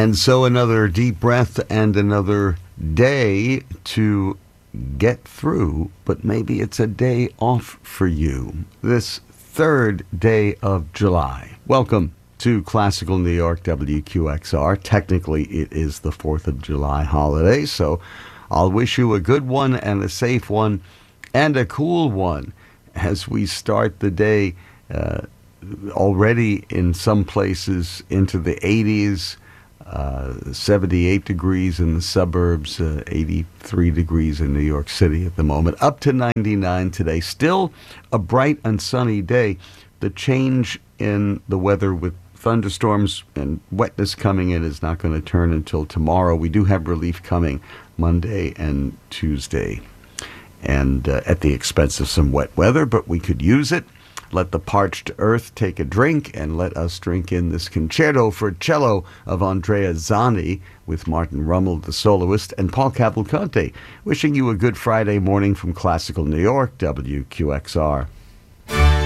And so another deep breath and another day to get through, but maybe it's a day off for you. This third day of July. Welcome to Classical New York WQXR. Technically, it is the 4th of July holiday, so I'll wish you a good one and a safe one and a cool one as we start the day already in some places into the 80s. 78 degrees in the suburbs, 83 degrees in New York City at the moment, up to 99 today. Still a bright and sunny day. The change in the weather with thunderstorms and wetness coming in is not going to turn until tomorrow. We do have relief coming Monday and Tuesday, and at the expense of some wet weather, but we could use it. Let the parched earth take a drink, and let us drink in this concerto for cello of Andrea Zani with Martin Rummel, the soloist, and Paul Cavalcante. Wishing you a good Friday morning from Classical New York, WQXR.